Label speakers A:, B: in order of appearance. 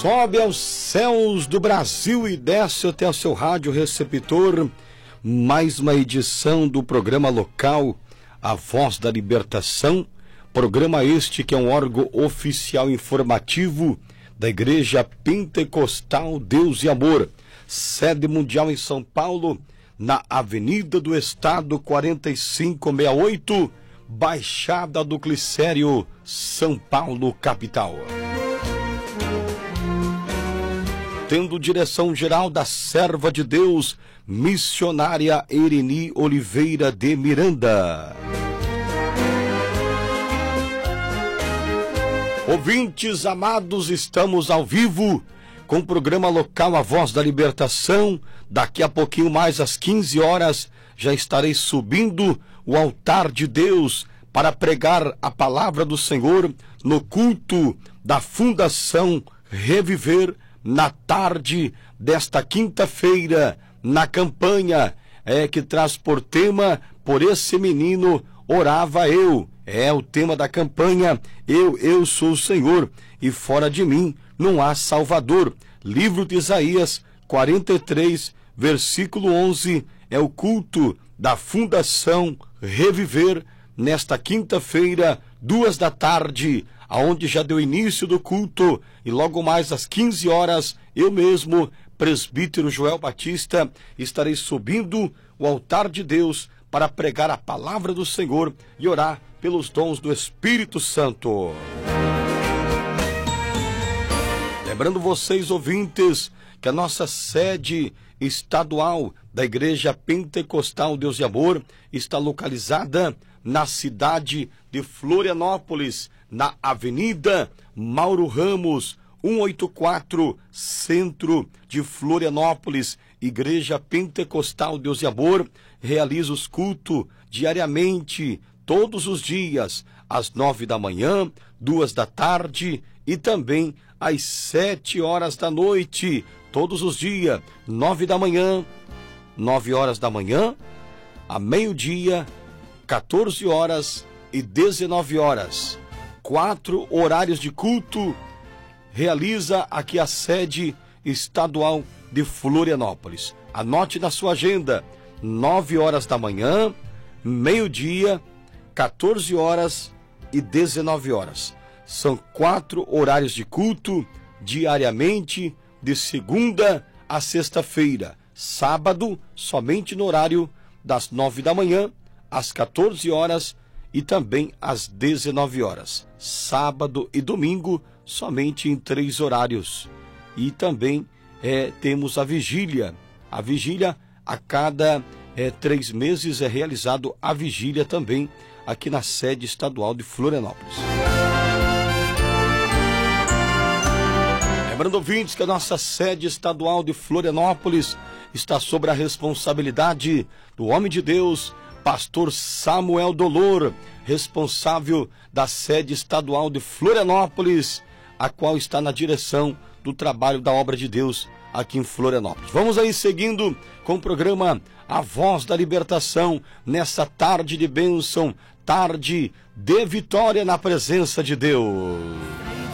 A: Sobe aos céus do Brasil e desce até o seu rádio receptor. Mais uma edição do programa local A Voz da Libertação. Programa este que é um órgão oficial informativo da Igreja Pentecostal Deus e Amor. Sede mundial em São Paulo, na Avenida do Estado 4568, Baixada do Glicério, São Paulo, capital. Tendo direção geral da serva de Deus, missionária Ereni Oliveira de Miranda. Ouvintes amados, estamos ao vivo com o programa local A Voz da Libertação. Daqui a pouquinho mais às 15 horas já estarei subindo o altar de Deus para pregar a palavra do Senhor no culto da Fundação Reviver na tarde desta quinta-feira, na campanha que traz por tema Por Esse Menino Orava Eu. É o tema da campanha, eu sou o Senhor e fora de mim não há Salvador. Livro de Isaías 43, versículo 11, é o culto da Fundação Reviver nesta quinta-feira, 2 da tarde, aonde já deu início do culto, e logo mais às 15 horas, eu mesmo, presbítero Joel Batista, estarei subindo o altar de Deus para pregar a palavra do Senhor e orar pelos dons do Espírito Santo. Lembrando vocês, ouvintes, que a nossa sede estadual da Igreja Pentecostal Deus e Amor está localizada na cidade de Florianópolis, na Avenida Mauro Ramos, 184, centro de Florianópolis. Igreja Pentecostal Deus e Amor realiza os cultos diariamente, todos os dias, às 9 da manhã, 2 da tarde e também às 7 horas da noite, todos os dias, 9 da manhã, 9 horas da manhã, a meio-dia, 14 horas e 19 horas. 4 horários de culto realiza aqui a sede estadual de Florianópolis. Anote na sua agenda, 9 horas da manhã, meio-dia, 14 horas e 19 horas. São 4 horários de culto diariamente, de segunda a sexta-feira. Sábado, somente no horário das 9 da manhã, às 14 horas e também às 19 horas. Sábado e domingo, somente em 3 horários. E também temos a vigília. A vigília, a cada 3 meses é realizado a vigília também aqui na sede estadual de Florianópolis. Lembrando, ouvintes, que a nossa sede estadual de Florianópolis está sob a responsabilidade do homem de Deus, pastor Samuel Dolor, responsável da sede estadual de Florianópolis, a qual está na direção do trabalho da obra de Deus aqui em Florianópolis. Vamos aí seguindo com o programa A Voz da Libertação, nessa tarde de bênção, tarde de vitória na presença de Deus.